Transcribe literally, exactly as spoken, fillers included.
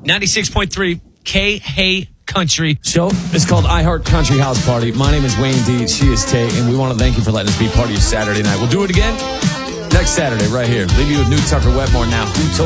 ninety-six point three K Hey Country. Show is called I Heart Country House Party. My name is Wayne D. She is Tay, and we want to thank you for letting us be part of your Saturday night. We'll do it again next Saturday right here. Leave you with New Tucker Wetmore now. Who told